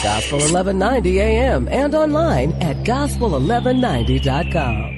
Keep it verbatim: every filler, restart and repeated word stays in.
Gospel eleven ninety A M and online at gospel eleven ninety dot com.